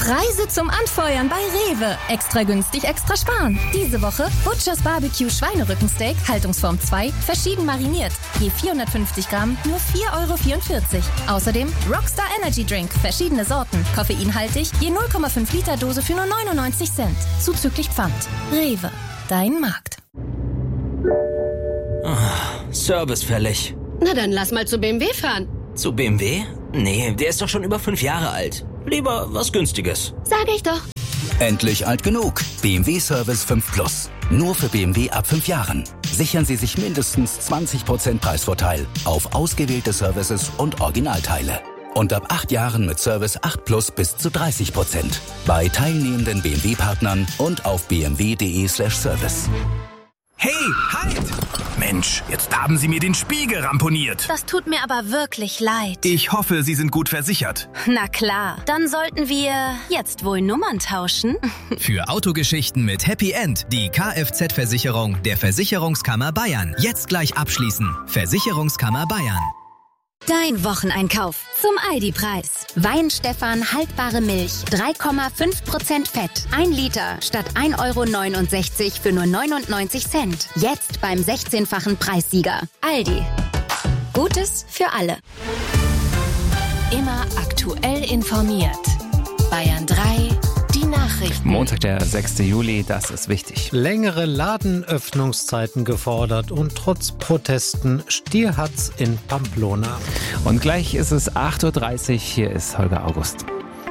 Preise zum Anfeuern bei Rewe. Extra günstig, extra sparen. Diese Woche Butchers Barbecue Schweinerückensteak, Haltungsform 2, verschieden mariniert. Je 450 Gramm, nur 4,44 €. Außerdem Rockstar Energy Drink, verschiedene Sorten, koffeinhaltig, je 0,5 Liter Dose für nur 99 Cent. Zuzüglich Pfand. Rewe, dein Markt. Service fällig. Na dann lass mal zu BMW fahren. Zu BMW? Nee, der ist doch schon über 5 Jahre alt. Lieber was Günstiges. Sag ich doch. Endlich alt genug. BMW Service 5 Plus. Nur für BMW ab 5 Jahren. Sichern Sie sich mindestens 20% Preisvorteil auf ausgewählte Services und Originalteile. Und ab 8 Jahren mit Service 8 Plus bis zu 30%. Bei teilnehmenden BMW-Partnern und auf bmw.de/service. Hey, halt! Mensch, jetzt haben Sie mir den Spiegel ramponiert. Das tut mir aber wirklich leid. Ich hoffe, Sie sind gut versichert. Na klar, dann sollten wir jetzt wohl Nummern tauschen. Für Autogeschichten mit Happy End die Kfz-Versicherung der Versicherungskammer Bayern. Jetzt gleich abschließen. Versicherungskammer Bayern. Dein Wocheneinkauf zum Aldi-Preis. Weinstefan haltbare Milch, 3,5% Fett. 1 Liter statt 1,69 € für nur 99 Cent. Jetzt beim 16-fachen Preissieger. Aldi. Gutes für alle. Immer aktuell informiert. Bayern 3, die Nachrichten. Montag, der 6. Juli, das ist wichtig. Längere Ladenöffnungszeiten gefordert und trotz Protesten Stierhatz in Pamplona. Und gleich ist es 8:30 Uhr, hier ist Holger August.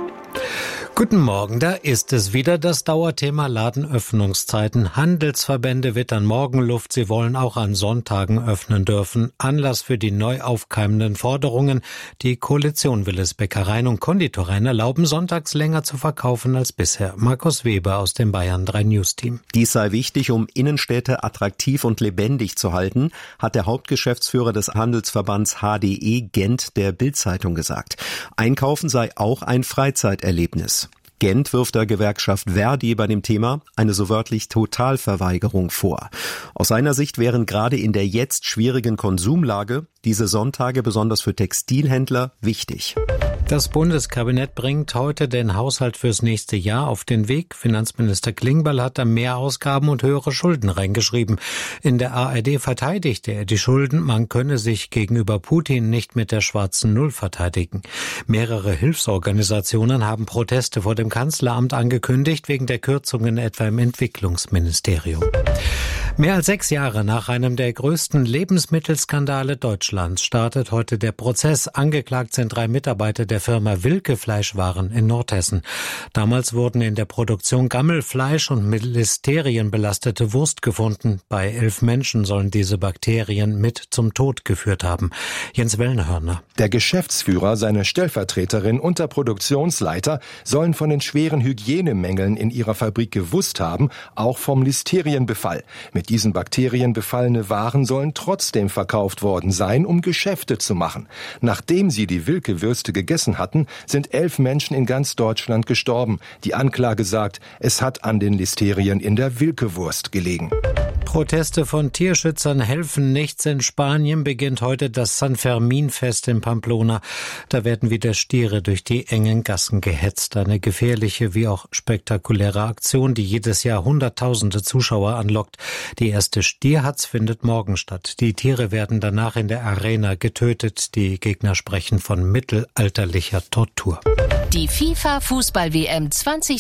Guten Morgen, da ist es wieder das Dauerthema Ladenöffnungszeiten. Handelsverbände wittern Morgenluft, sie wollen auch an Sonntagen öffnen dürfen. Anlass für die neu aufkeimenden Forderungen. Die Koalition will es Bäckereien und Konditoreien erlauben, sonntags länger zu verkaufen als bisher. Markus Weber aus dem Bayern 3 News Team. Dies sei wichtig, um Innenstädte attraktiv und lebendig zu halten, hat der Hauptgeschäftsführer des Handelsverbands HDE Gent der Bild-Zeitung gesagt. Einkaufen sei auch ein Freizeiterlebnis. Gent wirft der Gewerkschaft Verdi bei dem Thema eine so wörtlich Totalverweigerung vor. Aus seiner Sicht wären gerade in der jetzt schwierigen Konsumlage diese Sonntage besonders für Textilhändler wichtig. Das Bundeskabinett bringt heute den Haushalt fürs nächste Jahr auf den Weg. Finanzminister Klingbeil hat da mehr Ausgaben und höhere Schulden reingeschrieben. In der ARD verteidigte er die Schulden. Man könne sich gegenüber Putin nicht mit der schwarzen Null verteidigen. Mehrere Hilfsorganisationen haben Proteste vor dem Kanzleramt angekündigt, wegen der Kürzungen etwa im Entwicklungsministerium. Mehr als 6 Jahre nach einem der größten Lebensmittelskandale Deutschlands startet heute der Prozess. Angeklagt sind 3 Mitarbeiter der Firma Wilke Fleischwaren in Nordhessen. Damals wurden in der Produktion Gammelfleisch und mit Listerien belastete Wurst gefunden. Bei 11 Menschen sollen diese Bakterien mit zum Tod geführt haben. Jens Wellnhörner. Der Geschäftsführer, seine Stellvertreterin und der Produktionsleiter sollen von den schweren Hygienemängeln in ihrer Fabrik gewusst haben, auch vom Listerienbefall. Mit diesen Bakterien befallene Waren sollen trotzdem verkauft worden sein, um Geschäfte zu machen. Nachdem sie die Wilke-Würste gegessen hatten, sind 11 Menschen in ganz Deutschland gestorben. Die Anklage sagt, es hat an den Listerien in der Wilke-Wurst gelegen. Proteste von Tierschützern helfen nichts. In Spanien beginnt heute das San Fermin-Fest in Pamplona. Da werden wieder Stiere durch die engen Gassen gehetzt. Eine gefährliche wie auch spektakuläre Aktion, die jedes Jahr Hunderttausende Zuschauer anlockt. Die erste Stierhatz findet morgen statt. Die Tiere werden danach in der Arena getötet. Die Gegner sprechen von mittelalterlicher Tortur. Die FIFA-Fußball-WM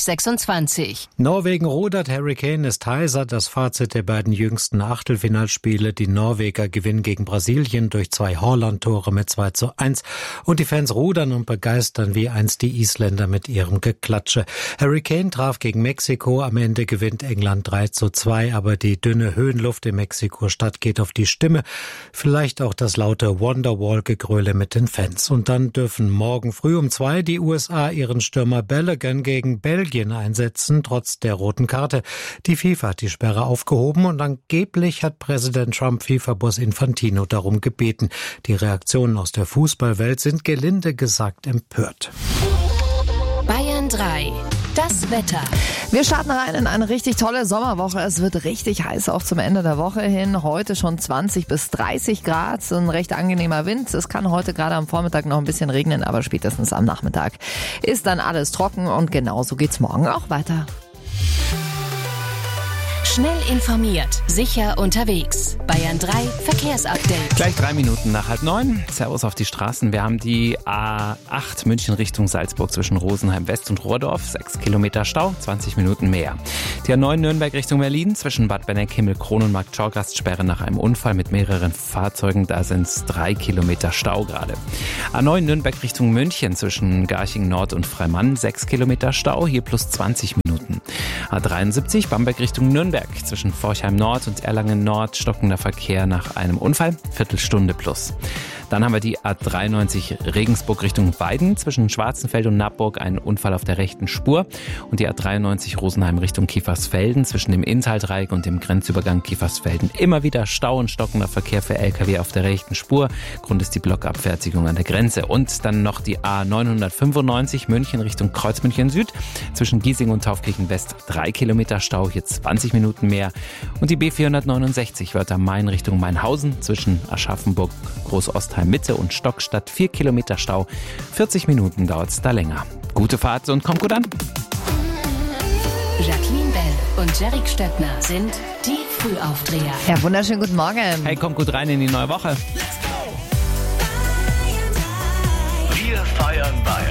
2026. Norwegen rudert, Harry Kane ist heiser. Das Fazit der beiden jüngsten Achtelfinalspiele. Die Norweger gewinnen gegen Brasilien durch 2 Haaland-Tore mit 2:1. Und die Fans rudern und begeistern wie einst die Isländer mit ihrem Geklatsche. Harry Kane traf gegen Mexiko. Am Ende gewinnt England 3:2. Aber die dünne Höhenluft in Mexiko-Stadt geht auf die Stimme. Vielleicht auch das laute Wonderwall-Gegröle mit den Fans. Und dann dürfen morgen früh um 2 die USA ihren Stürmer Balogun gegen Belgien einsetzen, trotz der roten Karte. Die FIFA hat die Sperre aufgehoben und angeblich hat Präsident Trump FIFA-Boss Infantino darum gebeten. Die Reaktionen aus der Fußballwelt sind gelinde gesagt empört. Bayern 3. Das Wetter. Wir starten rein in eine richtig tolle Sommerwoche. Es wird richtig heiß auch zum Ende der Woche hin. Heute schon 20 bis 30 Grad. Ein recht angenehmer Wind. Es kann heute gerade am Vormittag noch ein bisschen regnen, aber spätestens am Nachmittag ist dann alles trocken und genauso geht's morgen auch weiter. Schnell informiert, sicher unterwegs. Bayern 3 Verkehrsupdate. Gleich 3 Minuten nach 8:30. Servus auf die Straßen. Wir haben die A8 München Richtung Salzburg zwischen Rosenheim West und Rohrdorf. 6 Kilometer Stau, 20 Minuten mehr. Die A9 Nürnberg Richtung Berlin zwischen Bad Benneck, Himmelkron und Marktschorgast-Sperre nach einem Unfall mit mehreren Fahrzeugen. Da sind es 3 Kilometer Stau gerade. A9 Nürnberg Richtung München zwischen Garching Nord und Freimann. 6 Kilometer Stau, hier plus 20 Minuten. A73 Bamberg Richtung Nürnberg zwischen Forchheim Nord und Erlangen Nord stockender Verkehr nach einem Unfall, Viertelstunde plus. Dann haben wir die A93 Regensburg Richtung Weiden zwischen Schwarzenfeld und Nappburg, ein Unfall auf der rechten Spur. Und die A93 Rosenheim Richtung Kiefersfelden zwischen dem Inntal-Dreieck und dem Grenzübergang Kiefersfelden. Immer wieder Stau und stockender Verkehr für LKW auf der rechten Spur. Grund ist die Blockabfertigung an der Grenze. Und dann noch die A995 München Richtung Kreuzmünchen Süd zwischen Giesing und Taufkirchen West. 3 Kilometer Stau, hier 20 Minuten mehr. Und die B469 Wörther Main Richtung Mainhausen zwischen Aschaffenburg, Großostheim Mitte und Stockstadt. 4 Kilometer Stau, 40 Minuten dauert es da länger. Gute Fahrt und kommt gut an. Jacqueline Bell und Jerick Stöckner sind die Frühaufdreher. Ja, wunderschönen guten Morgen. Hey, kommt gut rein in die neue Woche. Wir feiern Bayern.